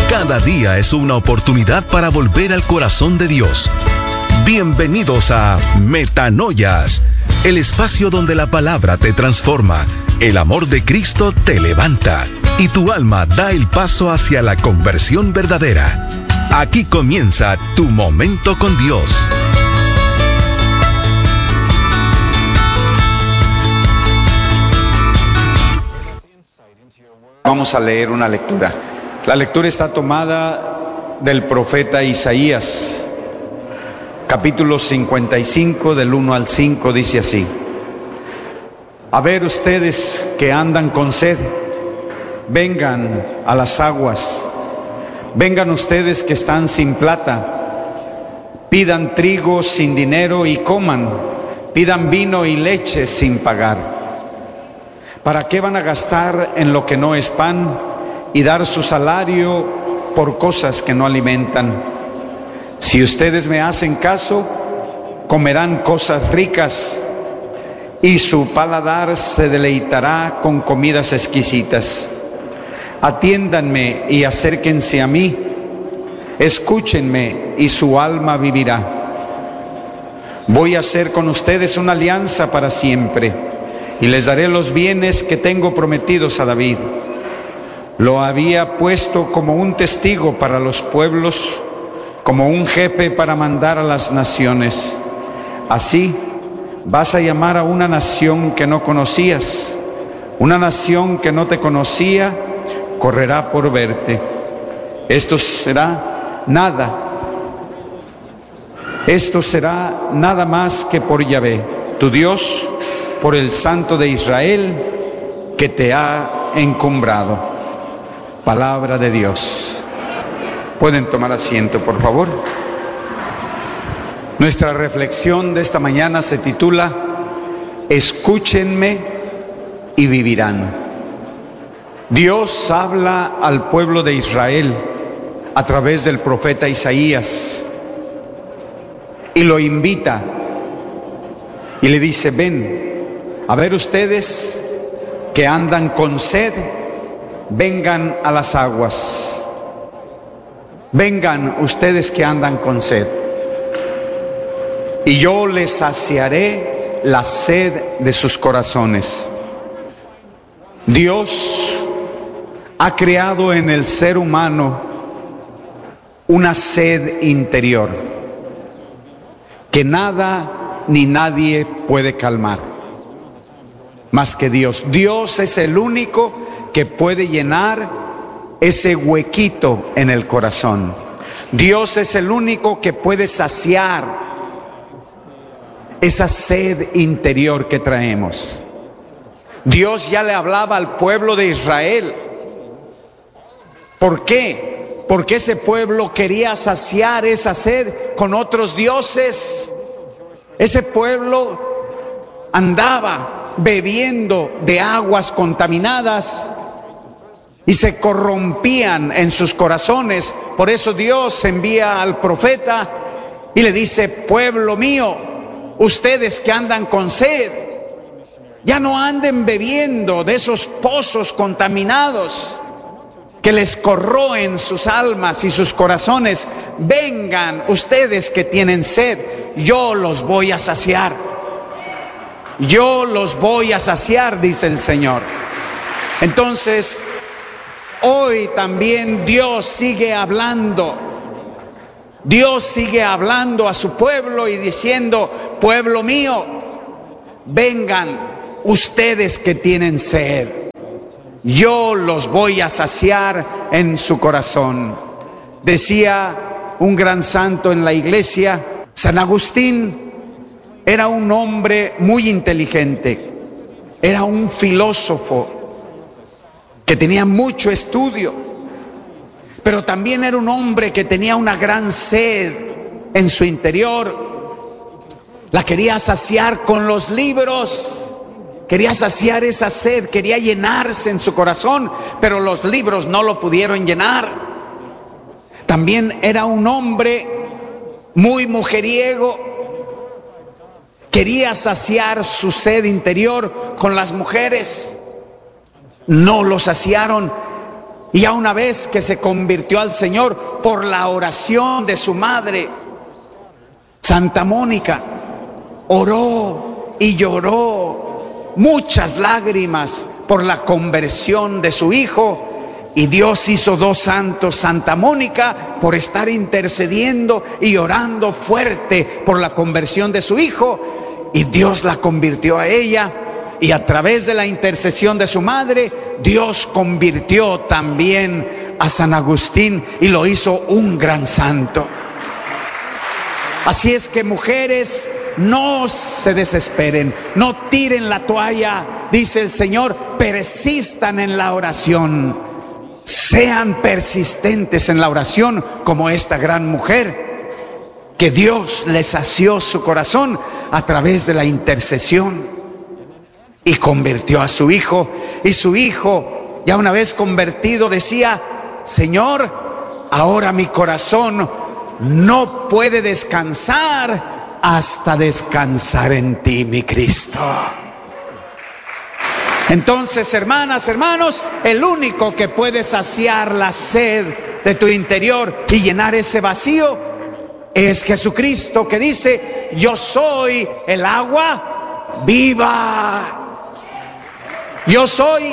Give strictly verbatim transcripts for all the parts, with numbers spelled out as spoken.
Cada día es una oportunidad para volver al corazón de Dios. Bienvenidos a Metanoias, el espacio donde la palabra te transforma, el amor de Cristo te levanta y tu alma da el paso hacia la conversión verdadera. Aquí comienza tu momento con Dios. Vamos a leer una lectura. La lectura está tomada del profeta Isaías, capítulo cincuenta y cinco, del uno al cinco, dice así: A ver ustedes que andan con sed, vengan a las aguas. Vengan ustedes que están sin plata, pidan trigo sin dinero y coman, pidan vino y leche sin pagar. ¿Para qué van a gastar en lo que no es pan y dar su salario por cosas que no alimentan? Si ustedes me hacen caso, comerán cosas ricas y su paladar se deleitará con comidas exquisitas. Atiéndanme y acérquense a mí, escúchenme y su alma vivirá. Voy a hacer con ustedes una alianza para siempre y les daré los bienes que tengo prometidos a David. Lo había puesto como un testigo para los pueblos, como un jefe para mandar a las naciones. Así vas a llamar a una nación que no conocías, una nación que no te conocía, correrá por verte. Esto será nada, esto será nada más que por Yahvé, tu Dios, por el Santo de Israel que te ha encumbrado. Palabra de Dios. Pueden tomar asiento, por favor. Nuestra reflexión de esta mañana se titula Escúchenme y vivirán. Dios habla al pueblo de Israel a través del profeta Isaías y lo invita y le dice: ven, a ver ustedes que andan con sed, vengan a las aguas. Vengan ustedes que andan con sed, y yo les saciaré la sed de sus corazones. Dios ha creado en el ser humano una sed interior que nada ni nadie puede calmar más que Dios. Dios es el único que puede llenar ese huequito en el corazón. Dios es el único que puede saciar esa sed interior que traemos. Dios ya le hablaba al pueblo de Israel. ¿Por qué? Porque ese pueblo quería saciar esa sed con otros dioses. Ese pueblo andaba bebiendo de aguas contaminadas y se corrompían en sus corazones. Por eso Dios envía al profeta y le dice: pueblo mío, ustedes que andan con sed, ya no anden bebiendo de esos pozos contaminados que les corroen sus almas y sus corazones. Vengan ustedes que tienen sed, yo los voy a saciar. Yo los voy a saciar, dice el Señor. Entonces, hoy también Dios sigue hablando. Dios sigue hablando a su pueblo y diciendo: pueblo mío, vengan ustedes que tienen sed. Yo los voy a saciar en su corazón. Decía un gran santo en la iglesia, San Agustín. Era un hombre muy inteligente, era un filósofo que tenía mucho estudio, pero también era un hombre que tenía una gran sed en su interior. La quería saciar con los libros, quería saciar esa sed, quería llenarse en su corazón, pero los libros no lo pudieron llenar. También era un hombre muy mujeriego. Quería saciar su sed interior con las mujeres. No lo saciaron. Y ya una vez que se convirtió al Señor por la oración de su madre, Santa Mónica oró y lloró muchas lágrimas por la conversión de su hijo. Y Dios hizo dos santos, Santa Mónica por estar intercediendo y orando fuerte por la conversión de su hijo, y Dios la convirtió a ella, y a través de la intercesión de su madre, Dios convirtió también a San Agustín y lo hizo un gran santo. Así es que, mujeres, no se desesperen, no tiren la toalla, dice el Señor, persistan en la oración. Sean persistentes en la oración como esta gran mujer, que Dios le sació su corazón a través de la intercesión y convirtió a su hijo. Y su hijo, ya una vez convertido, decía: Señor, ahora mi corazón no puede descansar hasta descansar en ti, mi Cristo. Entonces, hermanas, hermanos, el único que puede saciar la sed de tu interior y llenar ese vacío es Jesucristo, que dice: yo soy el agua viva. Yo soy,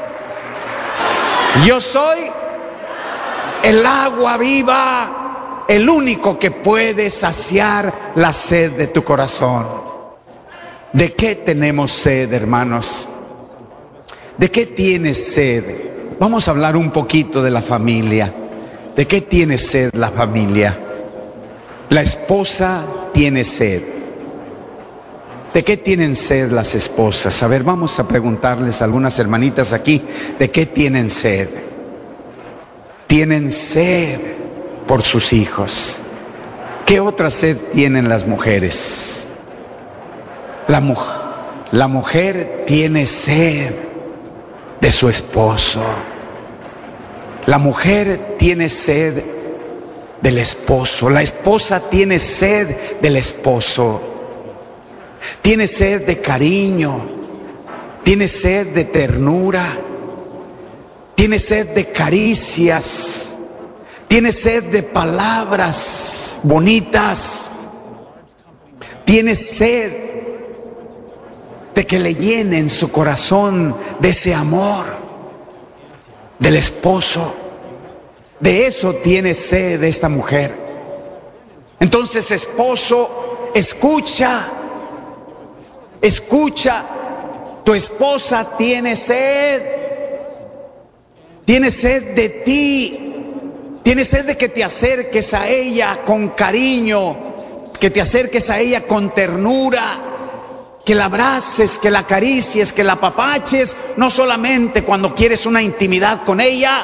yo soy el agua viva, el único que puede saciar la sed de tu corazón. ¿De qué tenemos sed, hermanos? ¿De qué tienes sed? Vamos a hablar un poquito de la familia. ¿De qué tiene sed la familia? La esposa tiene sed. ¿De qué tienen sed las esposas? A ver, vamos a preguntarles a algunas hermanitas aquí, ¿de qué tienen sed? Tienen sed por sus hijos. ¿Qué otra sed tienen las mujeres? La, mu- la mujer tiene sed de su esposo. La mujer tiene sed del esposo. La esposa tiene sed del esposo. Tiene sed de cariño. Tiene sed de ternura. Tiene sed de caricias. Tiene sed de palabras bonitas. Tiene sed de que le llenen su corazón de ese amor del esposo. De eso tiene sed esta mujer. Entonces, esposo, escucha, escucha, tu esposa tiene sed, tiene sed de ti, tiene sed de que te acerques a ella con cariño, que te acerques a ella con ternura, que la abraces, que la acaricies, que la apapaches, no solamente cuando quieres una intimidad con ella.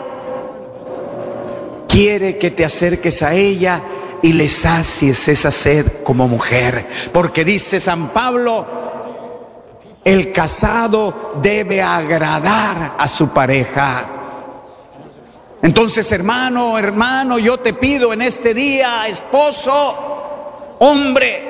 Quiere que te acerques a ella y le sacies esa sed como mujer, porque dice San Pablo: el casado debe agradar a su pareja. Entonces, hermano, hermano, yo te pido en este día, esposo, hombre,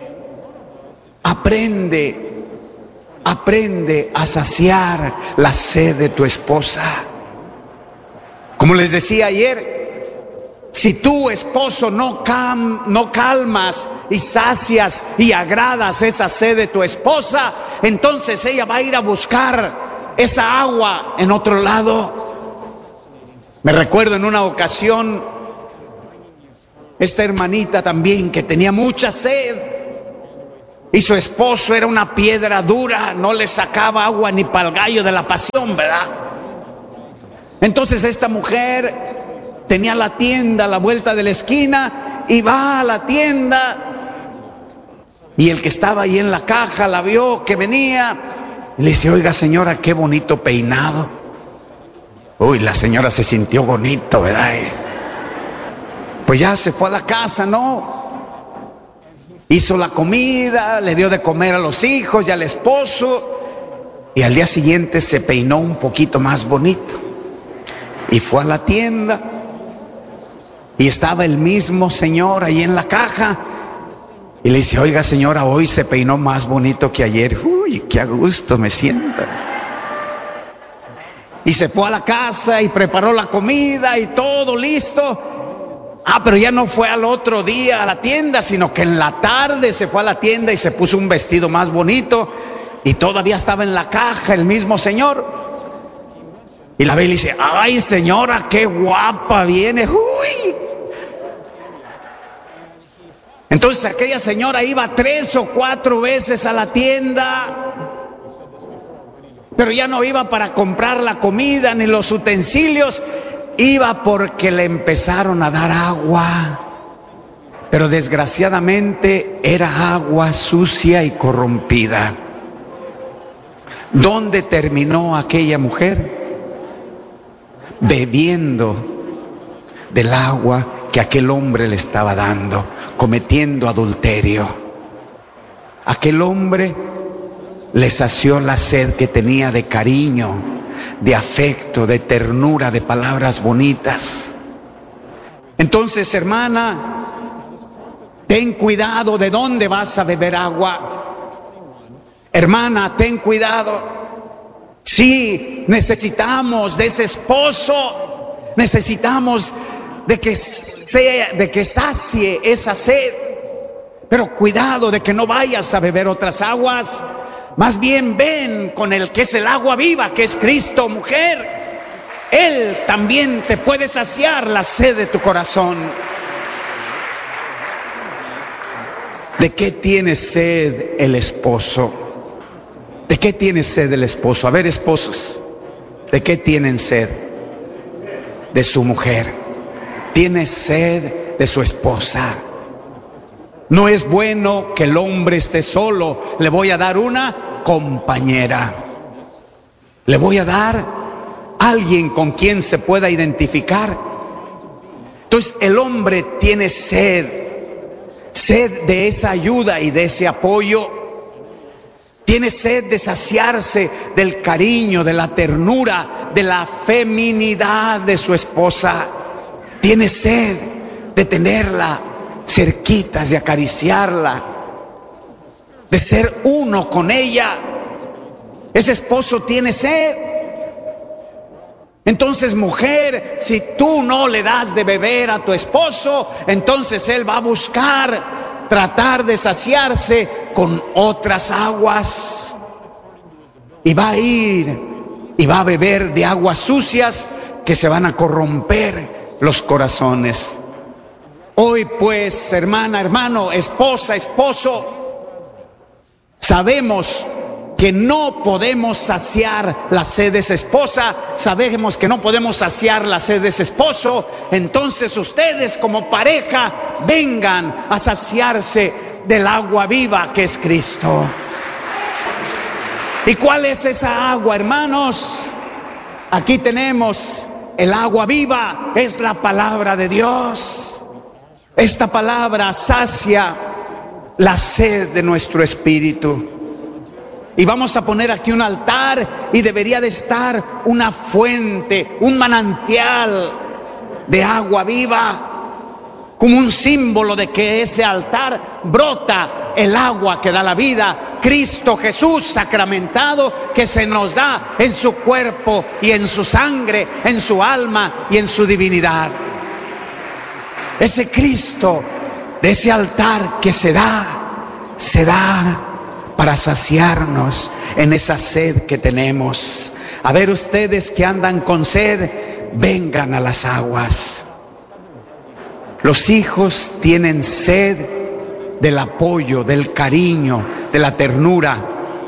Aprende, aprende a saciar la sed de tu esposa. Como les decía ayer, si tú, esposo, no, cam, no calmas y sacias y agradas esa sed de tu esposa, entonces ella va a ir a buscar esa agua en otro lado. Me recuerdo en una ocasión, esta hermanita también que tenía mucha sed, y su esposo era una piedra dura, no le sacaba agua ni para el gallo de la pasión, ¿verdad? Entonces esta mujer tenía la tienda a la vuelta de la esquina y va a la tienda, y el que estaba ahí en la caja la vio que venía y le dice: oiga, señora, qué bonito peinado. Uy, la señora se sintió bonito, ¿verdad? Pues ya se fue a la casa, ¿no? Hizo la comida, le dio de comer a los hijos y al esposo, y al día siguiente se peinó un poquito más bonito y fue a la tienda, y estaba el mismo señor ahí en la caja y le dice: oiga, señora, hoy se peinó más bonito que ayer. Uy, qué a gusto me siento. y se fue a la casa y preparó la comida y todo listo. Ah, pero ya no fue al otro día a la tienda, sino que en la tarde se fue a la tienda y se puso un vestido más bonito y todavía estaba en la caja el mismo señor. Y la ve y le dice: ay, señora, qué guapa viene. Uy. Entonces aquella señora iba tres o cuatro veces a la tienda, pero ya no iba para comprar la comida ni los utensilios, iba porque le empezaron a dar agua. Pero desgraciadamente era agua sucia y corrompida. ¿Dónde terminó aquella mujer? Bebiendo del agua que aquel hombre le estaba dando, cometiendo adulterio. Aquel hombre le sació la sed que tenía de cariño, de afecto, de ternura, de palabras bonitas. Entonces, hermana, ten cuidado de dónde vas a beber agua. Hermana, ten cuidado. Sí, necesitamos de ese esposo, necesitamos de que sea, de que sacie esa sed. Pero cuidado de que no vayas a beber otras aguas. Más bien ven con el que es el agua viva, que es Cristo, mujer. Él también te puede saciar la sed de tu corazón. ¿De qué tiene sed el esposo? ¿De qué tiene sed el esposo? A ver, esposos, ¿de qué tienen sed? De su mujer. Tiene sed de su esposa. No es bueno que el hombre esté solo. Le voy a dar una compañera. Le voy a dar alguien con quien se pueda identificar. Entonces el hombre tiene sed, sed de esa ayuda y de ese apoyo. Tiene sed de saciarse del cariño, de la ternura, de la feminidad de su esposa. Tiene sed de tenerla cerquitas, de acariciarla, de ser uno con ella. Ese esposo tiene sed. Entonces, mujer, si tú no le das de beber a tu esposo, entonces él va a buscar tratar de saciarse con otras aguas, y va a ir y va a beber de aguas sucias que se van a corromper los corazones. Hoy pues, hermana, hermano, esposa, esposo, sabemos que no podemos saciar la sed de esa esposa, sabemos que no podemos saciar la sed de ese esposo. Entonces ustedes como pareja vengan a saciarse del agua viva que es Cristo. ¿Y cuál es esa agua, hermanos? Aquí tenemos el agua viva, es la palabra de Dios. Esta palabra sacia la sed de nuestro espíritu. Y vamos a poner aquí un altar y debería de estar una fuente, un manantial de agua viva, como un símbolo de que ese altar brota el agua que da la vida, Cristo Jesús sacramentado, que se nos da en su cuerpo y en su sangre, en su alma y en su divinidad. Ese Cristo de ese altar que se da, se da para saciarnos en esa sed que tenemos. A ver, ustedes que andan con sed, vengan a las aguas. Los hijos tienen sed del apoyo, del cariño, de la ternura,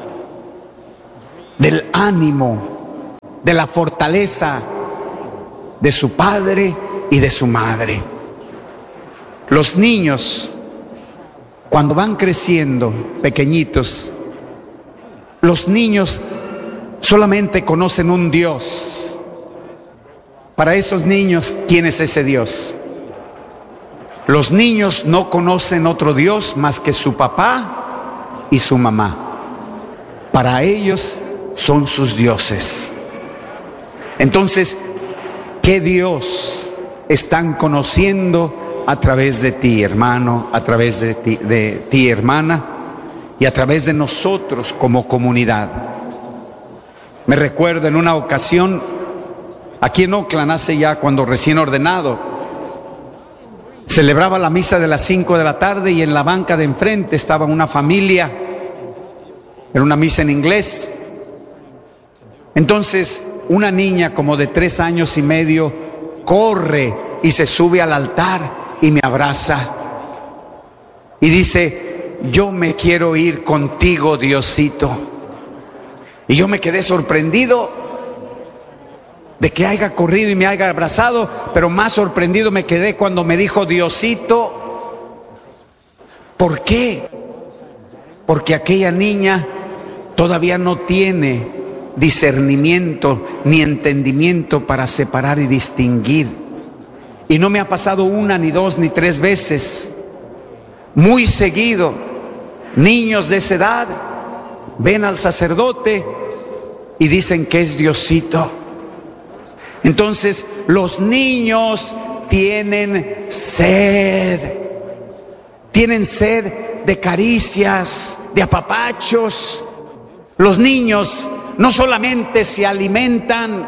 del ánimo, de la fortaleza de su padre y de su madre. Los niños, cuando van creciendo pequeñitos, los niños solamente conocen un Dios. Para esos niños, ¿quién es ese Dios? Los niños no conocen otro Dios más que su papá y su mamá. Para ellos son sus dioses. Entonces, ¿qué Dios están conociendo a través de ti, hermano, a través de ti, de ti, hermana, y a través de nosotros como comunidad? Me recuerdo en una ocasión aquí en Oakland, hace ya cuando recién ordenado, celebraba la misa de las cinco de la tarde y en la banca de enfrente estaba una familia. Era una misa en inglés. Entonces, una niña como de tres años y medio corre y se sube al altar y me abraza. Y dice: yo me quiero ir contigo, Diosito. Y yo me quedé sorprendido de que haya corrido y me haya abrazado, pero más sorprendido me quedé cuando me dijo Diosito. ¿Por qué? Porque aquella niña todavía no tiene discernimiento ni entendimiento para separar y distinguir. Y no me ha pasado una, ni dos, ni tres veces. Muy seguido, niños de esa edad ven al sacerdote y dicen que es Diosito. Entonces, los niños tienen sed. Tienen sed de caricias, de apapachos. Los niños no solamente se alimentan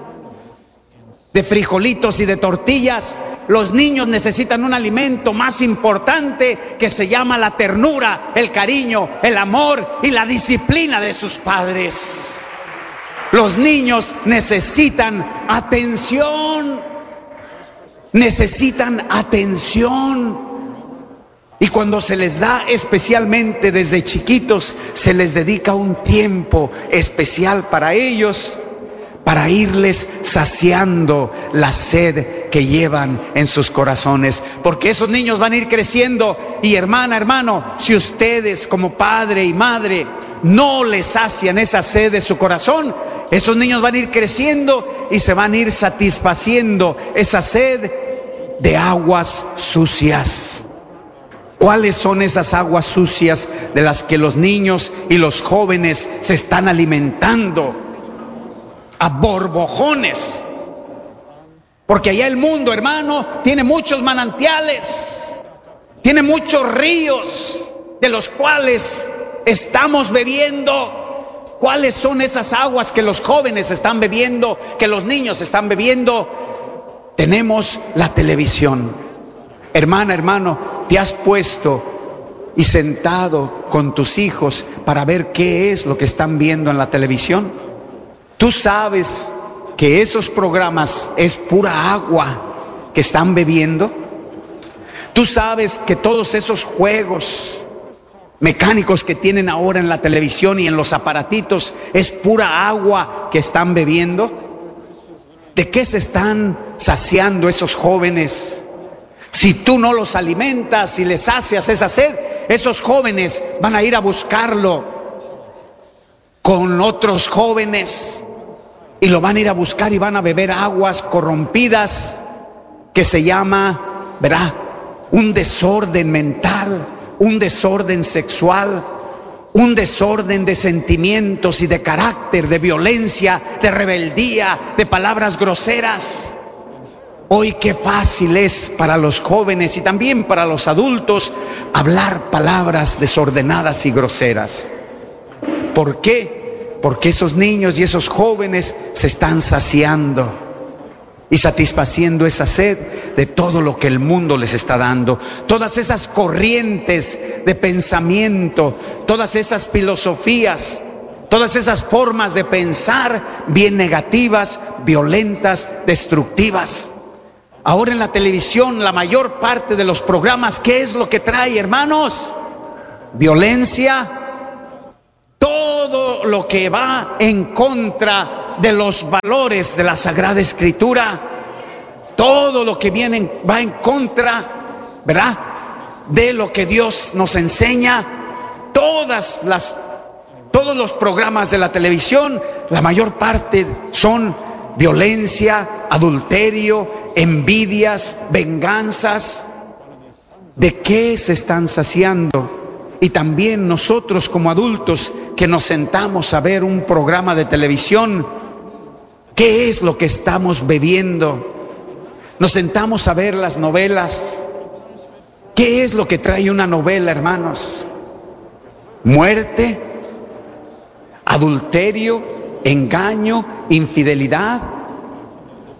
de frijolitos y de tortillas, los niños necesitan un alimento más importante que se llama la ternura, el cariño, el amor y la disciplina de sus padres. Los niños necesitan atención, necesitan atención. Y cuando se les da, especialmente desde chiquitos, se les dedica un tiempo especial para ellos, para irles saciando la sed que llevan en sus corazones. Porque esos niños van a ir creciendo. Y hermana, hermano, si ustedes como padre y madre no les sacian esa sed de su corazón, esos niños van a ir creciendo y se van a ir satisfaciendo esa sed de aguas sucias. ¿Cuáles son esas aguas sucias de las que los niños y los jóvenes se están alimentando? A borbojones. Porque allá el mundo, hermano, tiene muchos manantiales, tiene muchos ríos de los cuales estamos bebiendo. ¿Cuáles son esas aguas que los jóvenes están bebiendo, que los niños están bebiendo? Tenemos la televisión. Hermana, hermano, ¿te has puesto y sentado con tus hijos para ver qué es lo que están viendo en la televisión? Tú sabes que esos programas es pura agua que están bebiendo. Tú sabes que todos esos juegos mecánicos que tienen ahora en la televisión y en los aparatitos es pura agua que están bebiendo. ¿De qué se están saciando esos jóvenes? Si tú no los alimentas y les sacias esa sed, esos jóvenes van a ir a buscarlo con otros jóvenes y lo van a ir a buscar y van a beber aguas corrompidas que se llama, ¿verdad?, un desorden mental, un desorden sexual, un desorden de sentimientos y de carácter, de violencia, de rebeldía, de palabras groseras. Hoy qué fácil es para los jóvenes y también para los adultos hablar palabras desordenadas y groseras. ¿Por qué? Porque esos niños y esos jóvenes se están saciando y satisfaciendo esa sed de todo lo que el mundo les está dando. Todas esas corrientes de pensamiento, todas esas filosofías, todas esas formas de pensar bien negativas, violentas, destructivas. Ahora en la televisión, la mayor parte de los programas, ¿qué es lo que trae, hermanos? Violencia, todo lo que va en contra de los valores de la Sagrada Escritura, todo lo que viene va en contra, ¿verdad?, de lo que Dios nos enseña. Todas las, todos los programas de la televisión, la mayor parte son violencia, adulterio, envidias, venganzas. ¿De qué se están saciando? Y también nosotros como adultos que nos sentamos a ver un programa de televisión, ¿qué es lo que estamos bebiendo? Nos sentamos a ver las novelas. ¿Qué es lo que trae una novela, hermanos? Muerte, adulterio, engaño, infidelidad.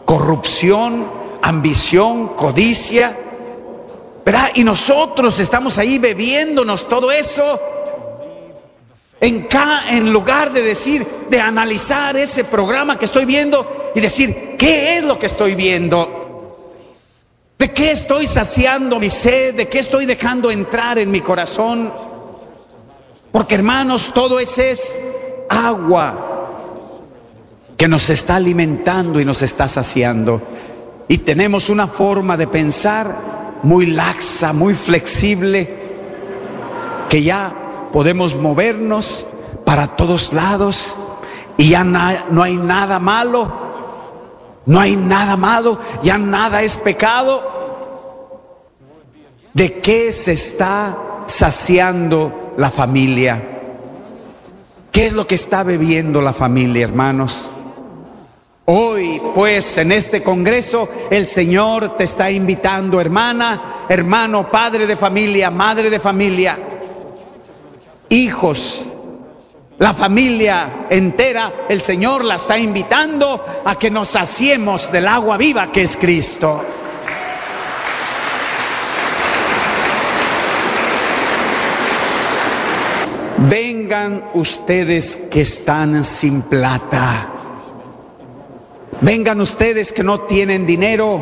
corrupción, ambición, codicia, ¿verdad? Y nosotros estamos ahí bebiéndonos todo eso. En, ca, en lugar de decir, de analizar ese programa que estoy viendo y decir, ¿qué es lo que estoy viendo? ¿De qué estoy saciando mi sed? ¿De qué estoy dejando entrar en mi corazón? Porque, hermanos, todo eso es agua que nos está alimentando y nos está saciando. Y tenemos una forma de pensar muy laxa, muy flexible, que ya podemos movernos para todos lados y ya na, no hay nada malo, no hay nada malo, ya nada es pecado. ¿De qué se está saciando la familia? ¿Qué es lo que está bebiendo la familia, hermanos? Hoy, pues, en este congreso, el Señor te está invitando, hermana, hermano, padre de familia, madre de familia, hijos, la familia entera, el Señor la está invitando a que nos saciemos del agua viva que es Cristo. Vengan ustedes que están sin plata. Vengan ustedes que no tienen dinero.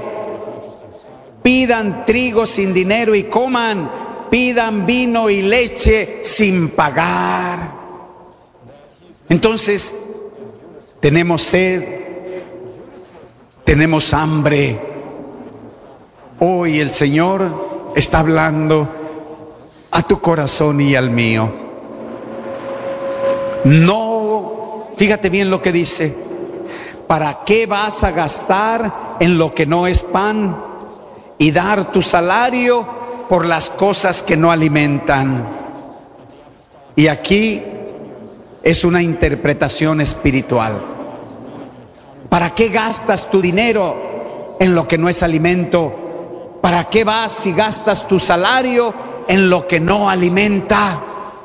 Pidan trigo sin dinero y coman. Pidan vino y leche sin pagar. Entonces, tenemos sed, tenemos hambre. Hoy el Señor está hablando a tu corazón y al mío. No, fíjate bien lo que dice. ¿Para qué vas a gastar en lo que no es pan y dar tu salario por las cosas que no alimentan? Y aquí es una interpretación espiritual. ¿Para qué gastas tu dinero en lo que no es alimento? ¿Para qué vas y gastas tu salario en lo que no alimenta?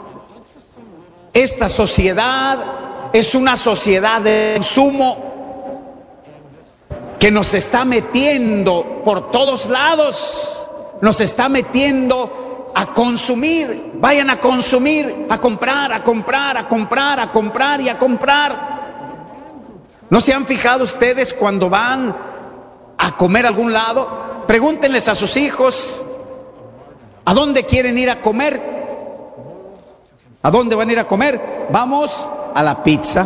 Esta sociedad es una sociedad de consumo que nos está metiendo por todos lados, nos está metiendo a consumir. Vayan a consumir, a comprar, a comprar, a comprar, a comprar y a comprar. ¿No se han fijado ustedes cuando van a comer a algún lado? Pregúntenles a sus hijos, ¿a dónde quieren ir a comer? ¿A dónde van a ir a comer? Vamos a la pizza,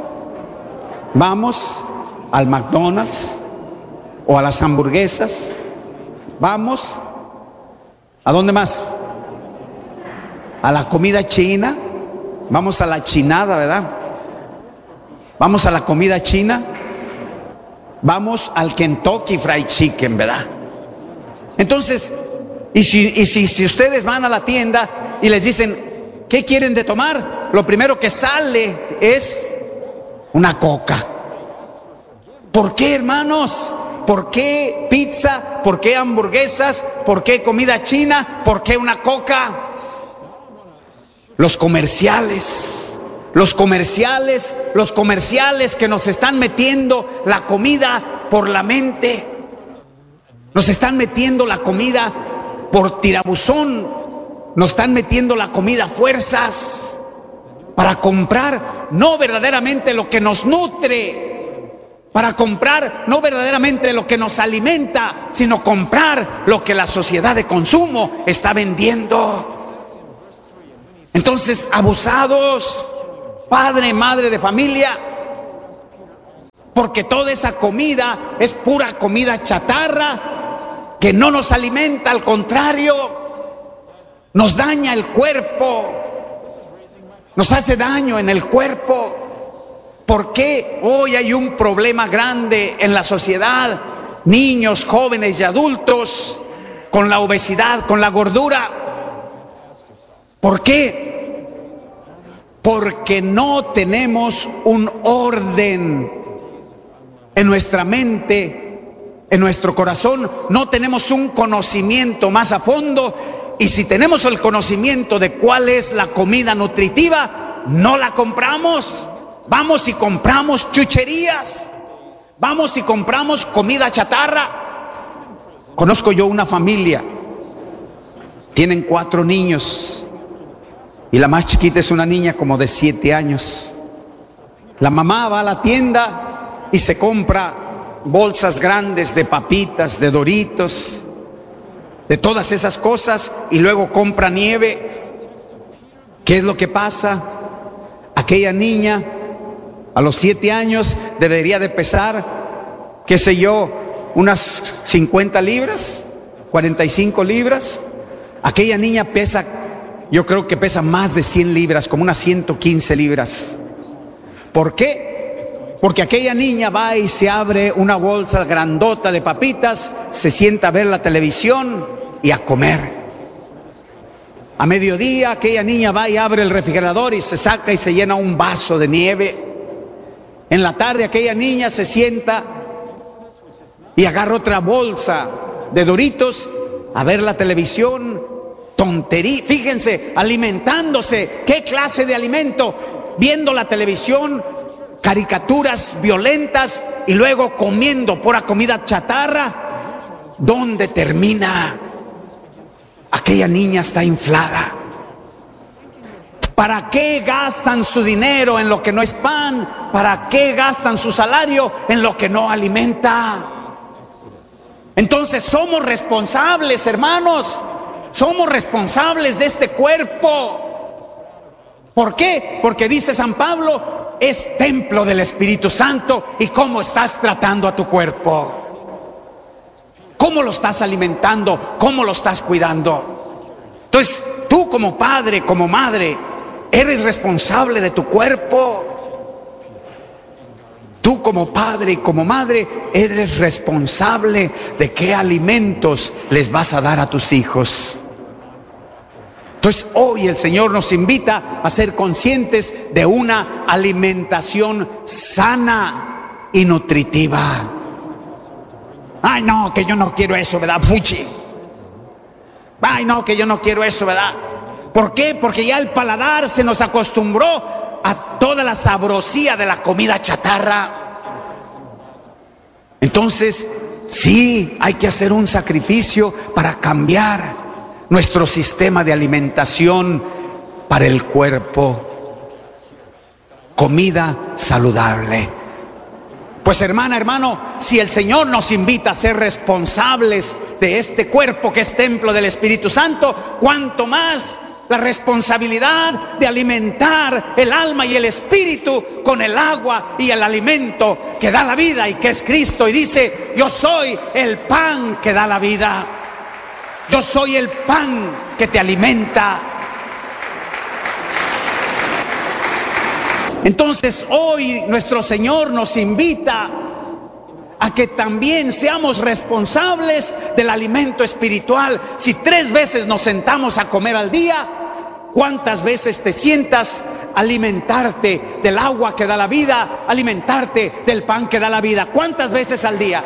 vamos al McDonald's o a las hamburguesas, vamos, ¿a dónde más? A la comida china, vamos a la chinada, ¿verdad? Vamos a la comida china, vamos al Kentucky Fried Chicken, ¿verdad? Entonces, y si, y si, si ustedes van a la tienda y les dicen, ¿qué quieren de tomar? Lo primero que sale es una coca. ¿Por qué, hermanos? ¿Por qué pizza? ¿Por qué hamburguesas? ¿Por qué comida china? ¿Por qué una coca? Los comerciales, los comerciales, los comerciales que nos están metiendo la comida por la mente. Nos están metiendo la comida por tirabuzón. Nos están metiendo la comida a fuerzas para comprar no verdaderamente lo que nos nutre, para comprar no verdaderamente lo que nos alimenta, sino comprar lo que la sociedad de consumo está vendiendo. Entonces, abusados, padre, madre de familia, porque toda esa comida es pura comida chatarra que no nos alimenta, al contrario, nos daña el cuerpo, nos hace daño en el cuerpo. ¿Por qué hoy hay un problema grande en la sociedad? Niños, jóvenes y adultos con la obesidad, con la gordura. ¿Por qué? Porque no tenemos un orden en nuestra mente, en nuestro corazón. No tenemos un conocimiento más a fondo. Y si tenemos el conocimiento de cuál es la comida nutritiva, no la compramos. Vamos y compramos chucherías. vamos y compramos comida chatarra. Conozco yo una familia, tienen cuatro niños y la más chiquita es una niña como de siete años. La mamá va a la tienda y se compra bolsas grandes de papitas, de Doritos, de todas esas cosas, y luego compra nieve. ¿Qué es lo que pasa? Aquella niña a los siete años debería de pesar, qué sé yo, unas cincuenta libras, cuarenta y cinco libras. Aquella niña pesa, yo creo que pesa más de cien libras, como unas ciento quince libras. ¿Por qué? Porque aquella niña va y se abre una bolsa grandota de papitas, se sienta a ver la televisión y a comer. A mediodía aquella niña va y abre el refrigerador y se saca y se llena un vaso de nieve. En la tarde aquella niña se sienta y agarra otra bolsa de Doritos a ver la televisión. Tontería, fíjense, alimentándose. ¿Qué clase de alimento? Viendo la televisión, caricaturas violentas y luego comiendo pura comida chatarra. ¿Dónde termina? Aquella niña está inflada. ¿Para qué gastan su dinero en lo que no es pan? ¿Para qué gastan su salario en lo que no alimenta? Entonces somos responsables, hermanos. Somos responsables de este cuerpo. ¿Por qué? Porque dice San Pablo, es templo del Espíritu Santo. ¿Y cómo estás tratando a tu cuerpo? ¿Cómo lo estás alimentando? ¿Cómo lo estás cuidando? Entonces, tú como padre, como madre, eres responsable de tu cuerpo. Tú como padre y como madre, eres responsable de qué alimentos les vas a dar a tus hijos. Entonces hoy el Señor nos invita a ser conscientes de una alimentación sana y nutritiva. Ay no, que yo no quiero eso, ¿verdad? Fuchi. Ay no, que yo no quiero eso, ¿verdad? ¿Por qué? Porque ya el paladar se nos acostumbró a toda la sabrosía de la comida chatarra. Entonces, sí, hay que hacer un sacrificio para cambiar nuestro sistema de alimentación para el cuerpo. Comida saludable. Pues hermana, hermano, si el Señor nos invita a ser responsables de este cuerpo que es templo del Espíritu Santo, cuanto más la responsabilidad de alimentar el alma y el espíritu con el agua y el alimento que da la vida y que es Cristo. Y dice, yo soy el pan que da la vida. Yo soy el pan que te alimenta. Entonces hoy nuestro Señor nos invita a que también seamos responsables del alimento espiritual. Si tres veces nos sentamos a comer al día, ¿cuántas veces te sientas a alimentarte del agua que da la vida, alimentarte del pan que da la vida? ¿Cuántas veces al día?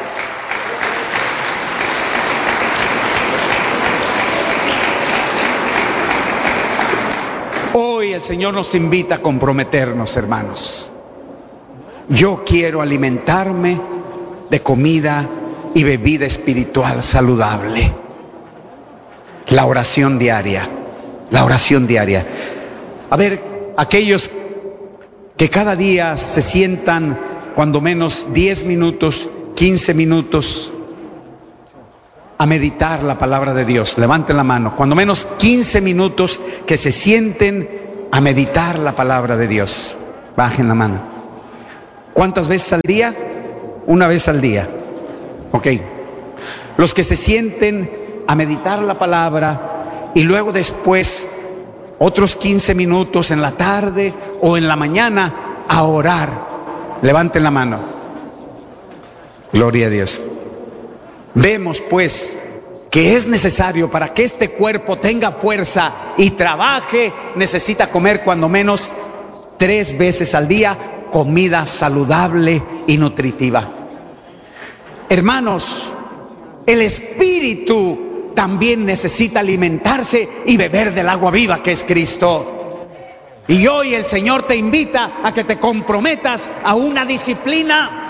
Hoy el Señor nos invita a comprometernos, hermanos. Yo quiero alimentarme de comida y bebida espiritual saludable. La oración diaria, la oración diaria. A ver, aquellos que cada día se sientan cuando menos diez minutos, quince minutos a meditar la palabra de Dios. Levanten la mano. Cuando menos quince minutos que se sienten a meditar la palabra de Dios. Bajen la mano. ¿Cuántas veces al día? Una vez al día. Ok. Los que se sienten a meditar la palabra y luego después otros quince minutos en la tarde o en la mañana a orar. Levanten la mano. Gloria a Dios. Vemos pues que es necesario para que este cuerpo tenga fuerza y trabaje, necesita comer cuando menos tres veces al día comida saludable y nutritiva. Hermanos, el espíritu también necesita alimentarse y beber del agua viva que es Cristo. Y hoy el Señor te invita a que te comprometas a una disciplina.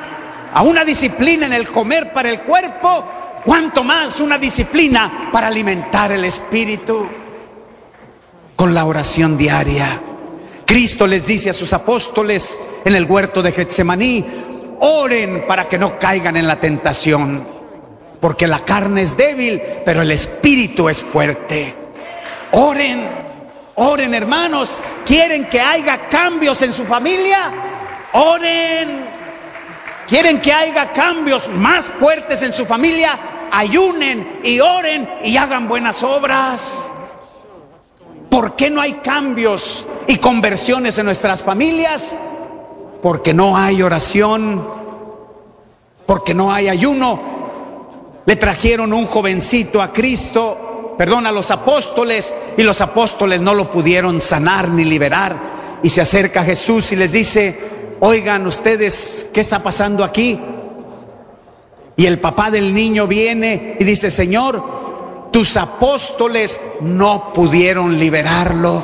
a una disciplina en el comer para el cuerpo, cuanto más una disciplina para alimentar el espíritu con la oración diaria. Cristo les dice a sus apóstoles en el huerto de Getsemaní: oren para que no caigan en la tentación, porque la carne es débil, pero el espíritu es fuerte. Oren, oren, hermanos. ¿Quieren que haya cambios en su familia? Oren. ¿Quieren que haya cambios más fuertes en su familia? Ayunen y oren y hagan buenas obras. ¿Por qué no hay cambios y conversiones en nuestras familias? Porque no hay oración, porque no hay ayuno. Le trajeron un jovencito a Cristo, perdón, a los apóstoles, y los apóstoles no lo pudieron sanar ni liberar. Y se acerca a Jesús y les dice: oigan ustedes, ¿qué está pasando aquí? Y el papá del niño viene y dice: Señor, tus apóstoles no pudieron liberarlo.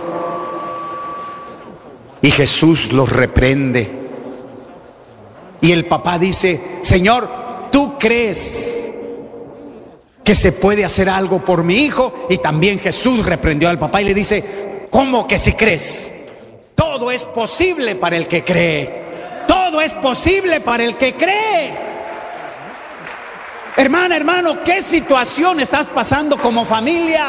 Y Jesús los reprende. Y el papá dice: Señor, ¿tú crees que se puede hacer algo por mi hijo? Y también Jesús reprendió al papá y le dice: ¿cómo que si crees? Todo es posible para el que cree. Todo es posible para el que cree. Hermana, hermano, ¿qué situación estás pasando como familia?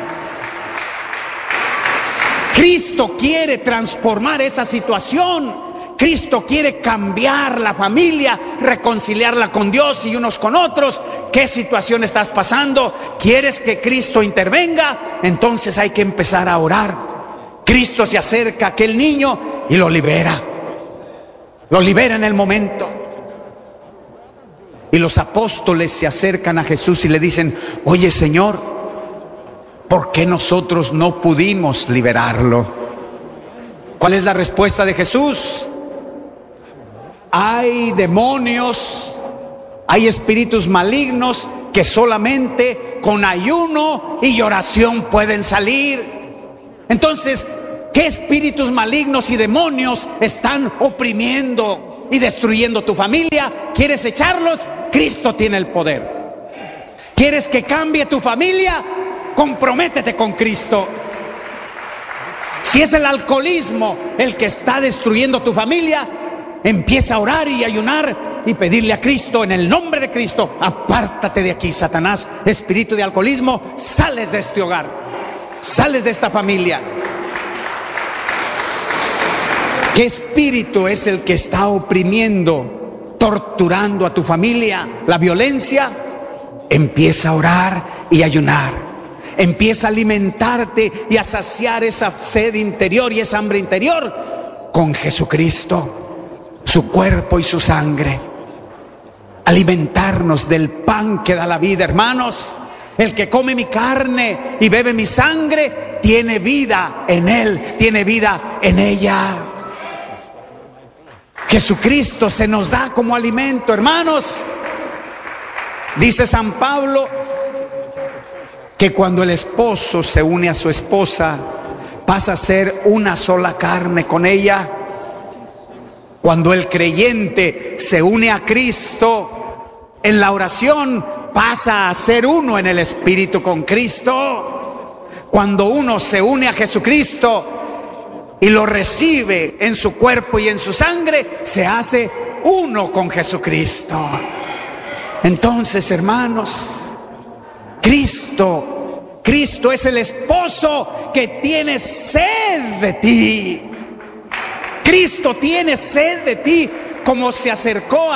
Cristo quiere transformar esa situación. Cristo quiere cambiar la familia, reconciliarla con Dios y unos con otros. ¿Qué situación estás pasando? ¿Quieres que Cristo intervenga? Entonces hay que empezar a orar. Cristo se acerca a aquel niño y lo libera. Lo libera en el momento. Y los apóstoles se acercan a Jesús y le dicen: oye, Señor, ¿por qué nosotros no pudimos liberarlo? ¿Cuál es la respuesta de Jesús? Hay demonios, hay espíritus malignos que solamente con ayuno y oración pueden salir. Entonces, ¿qué espíritus malignos y demonios están oprimiendo y destruyendo tu familia? ¿Quieres echarlos? Cristo tiene el poder. ¿Quieres que cambie tu familia? Comprométete con Cristo. Si es el alcoholismo el que está destruyendo tu familia, empieza a orar y ayunar y pedirle a Cristo, en el nombre de Cristo: apártate de aquí, Satanás, espíritu de alcoholismo, sales de este hogar, sales de esta familia. ¿Qué espíritu es el que está oprimiendo, torturando a tu familia? La violencia. Empieza a orar y ayunar. Empieza a alimentarte y a saciar esa sed interior y esa hambre interior con Jesucristo, su cuerpo y su sangre. Alimentarnos del pan que da la vida, hermanos. El que come mi carne y bebe mi sangre tiene vida en él, tiene vida en ella. Jesucristo se nos da como alimento, hermanos. Dice San Pablo que cuando el esposo se une a su esposa, pasa a ser una sola carne con ella. Cuando el creyente se une a Cristo en la oración, pasa a ser uno en el Espíritu con Cristo. Cuando uno se une a Jesucristo y lo recibe en su cuerpo y en su sangre, se hace uno con Jesucristo. Entonces, hermanos, Cristo, Cristo es el esposo que tiene sed de ti. Cristo tiene sed de ti, como se acercó a